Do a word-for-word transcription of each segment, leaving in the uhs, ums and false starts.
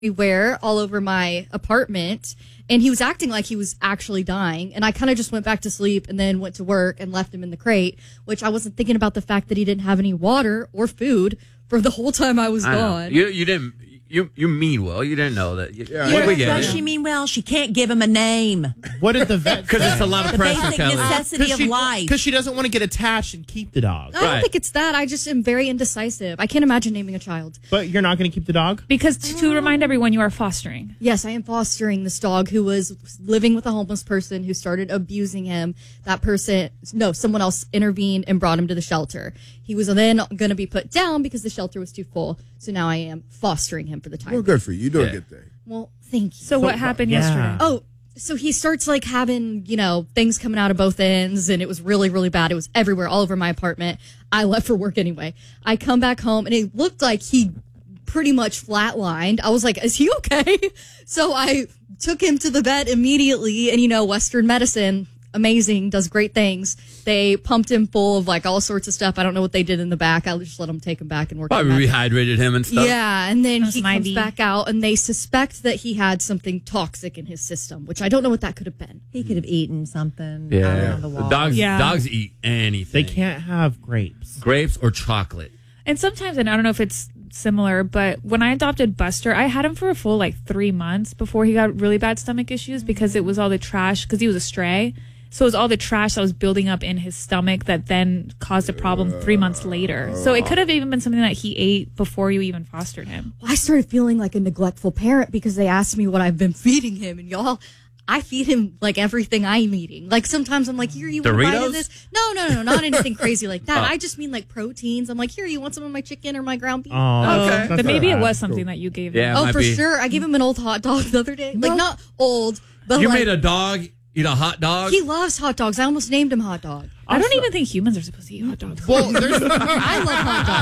everywhere all over my apartment, and he was acting like he was actually dying, and I kind of just went back to sleep and then went to work and left him in the crate, which I wasn't thinking about the fact that he didn't have any water or food for the whole time I was I gone. You you didn't you you mean well. You didn't know that. You, Yeah, we, we yeah. get Does it. she mean well? She can't give him a name. What did the vet Because it's a lot of The pressure, basic Kelly. necessity of life. Because she doesn't want to get attached and keep the dog. I don't Right. think it's that. I just am very indecisive. I can't imagine naming a child. But you're not going to keep the dog? Because to, to remind everyone, you are fostering. Yes, I am fostering this dog who was living with a homeless person who started abusing him. That person, no, someone else intervened and brought him to the shelter. He was then going to be put down because the shelter was too full. So now I am fostering him for the time. Well, good for you. You're doing Yeah. a good thing. Well, thank you. So, what happened yeah. yesterday? Oh, so he starts like having, you know, things coming out of both ends, and it was really, really bad. It was everywhere, all over my apartment. I left for work anyway. I come back home, and it looked like he pretty much flatlined. I was like, is he okay? So I took him to the vet immediately, and, you know, Western medicine, amazing, does great things. They pumped him full of like all sorts of stuff. I don't know what they did in the back. I just let him take him back and work him Probably back. rehydrated him and stuff. Yeah, and then That's he an comes I V. back out, and they suspect that he had something toxic in his system, which I don't know what that could have been. He could have eaten something Yeah. out on the The wall. dogs Yeah. dogs eat anything. They can't have grapes. grapes or chocolate. And sometimes, and I don't know if it's similar, but when I adopted Buster, I had him for a full like three months before he got really bad stomach issues because it was all the trash, because he was a stray. So it was all the trash that was building up in his stomach that then caused a problem three months later. So it could have even been something that he ate before you even fostered him. I started feeling like a neglectful parent because they asked me what I've been feeding him, and y'all, I feed him like everything I'm eating. Like sometimes I'm like, here, you want a bite Doritos? of this? No, no, no, not anything crazy like that. Oh. I just mean like proteins. I'm like, here, you want some of my chicken or my ground beef? Oh, Okay. that's But maybe it bad. was something that you gave Yeah. him. oh, might for be. sure. I gave him an old hot dog the other day. Like not old, but You like made a dog eat a hot dog? he loves hot dogs. I almost named him Hot Dog. I don't even think humans are supposed to eat hot dogs. Well, there's, I love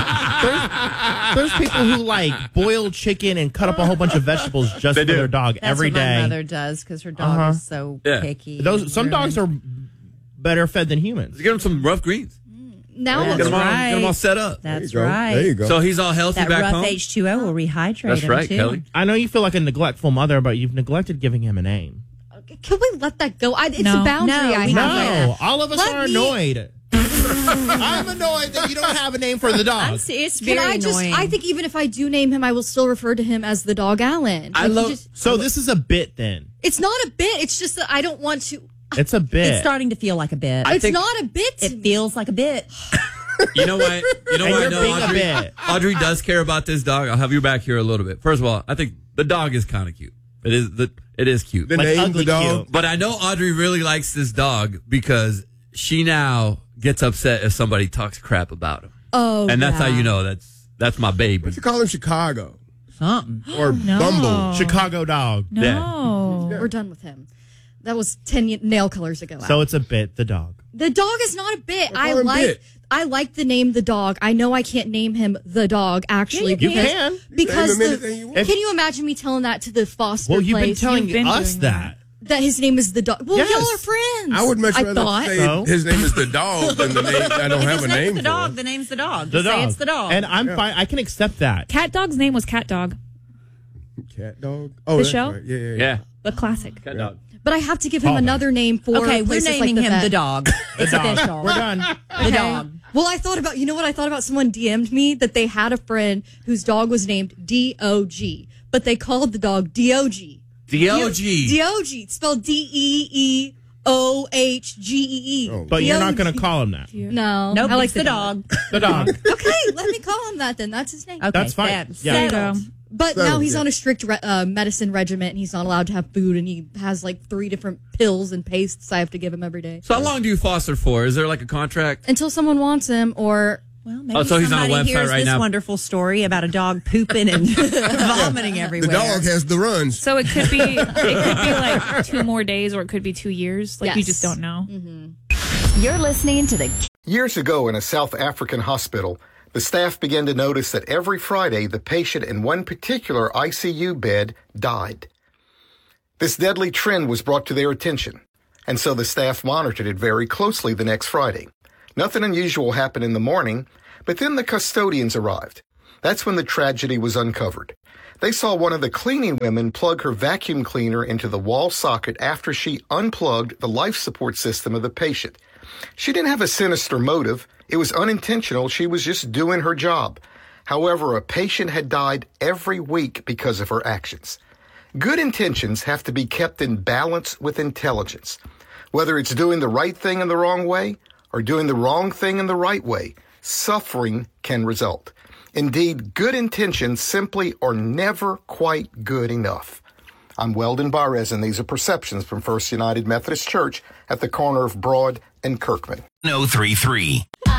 hot dogs. there's people who like boil chicken and cut up a whole bunch of vegetables just They for do. their dog That's every what my day. mother does because her dog Uh-huh. is so Yeah. picky. Those some and dogs are ruined. better fed than humans. Get him some rough greens. Now That's Get them, all, right. get them all set up. That's There you go. right. There you go. So he's all healthy That back rough home? H two O will rehydrate That's him right, too. Kelly. I know you feel like a neglectful mother, but you've neglected giving him a name. Can we let that go? I, it's No. a boundary No, I we have. can't. No, all of us Let are me- annoyed. I'm annoyed that you don't have a name for the dog. I'm se- It's Can very I just? annoying. I think even if I do name him, I will still refer to him as the dog Alan. I Like, you love- just- So this is a bit then. it's not a bit. It's just that I don't want to. It's a bit. it's starting to feel like a bit. I It's think- not a bit. to it me. feels like a bit. You know what? You know And what I you're know, being a Audrey? bit. Audrey does care about this dog. I'll have you back here a little bit. First of all, I think the dog is kind of cute. It is the it is cute. the Like name ugly the dog. cute. But I know Audrey really likes this dog because she now gets upset if somebody talks crap about him. Oh, And that's yeah. how you know that's that's my baby. You call him Chicago Something. or No. Bumble. Chicago dog. No. We're done with him. That was ten y- nail colors ago. So Al. it's a bit, the dog. the dog is not a bit. Well, I call him like. Bit. I like the name the dog. I know I can't name him the dog actually. You because, can. because Name him the, anything you want. can you imagine me telling that to the foster Well, you've been place telling You've been us doing that. that his name is the dog? Well, Yes. y'all are friends. I would much I rather thought. say So? his name is the dog than the name. I don't have a His name's name the for dog. him. The name's the dog. The Just dog. say it's the dog. And I'm fine. I can accept that. Cat Dog's name was Cat Dog, Cat dog. Oh, The that's show? right. Yeah, yeah, yeah. Yeah. the classic. Cat dog. But I have to give him Call back. another name for okay, we're places naming like the him vet. the dog. It's The dog. official. We're done. The dog. Well, I thought about, you know what I thought about? Someone D M'd me that they had a friend whose dog was named D O G, but they called the dog D O G. D O G. D O G, spelled D E E O H G E E. Oh. But you're not going D O G. to call him that. No. Nope, I like it's the dog. The dog. Okay, let me call him that then. That's his name. Okay, That's fine. that- Yeah. There you settled. go. But So, now he's yeah. on a strict re- uh, medicine regimen, and he's not allowed to have food, and he has like three different pills and pastes I have to give him every day. So how long do you foster for? Is there like a contract? Until someone wants him, or Well, maybe Oh, so he's on a somebody website hears right this now. wonderful story about a dog pooping and vomiting The everywhere. dog has the runs. So it could be it could be like two more days, or it could be two years. Like you Yes. just don't know. You're listening to the Years ago in a South African hospital, the staff began to notice that every Friday the patient in one particular I C U bed died. This deadly trend was brought to their attention, and so the staff monitored it very closely the next Friday. Nothing unusual happened in the morning, but then the custodians arrived. That's when the tragedy was uncovered. They saw one of the cleaning women plug her vacuum cleaner into the wall socket after she unplugged the life support system of the patient. She didn't have a sinister motive. It was unintentional. She was just doing her job. However, a patient had died every week because of her actions. Good intentions have to be kept in balance with intelligence. Whether it's doing the right thing in the wrong way or doing the wrong thing in the right way, suffering can result. Indeed, good intentions simply are never quite good enough. I'm Weldon Barres, and these are Perceptions from First United Methodist Church at the corner of Broad and Kirkman. oh three three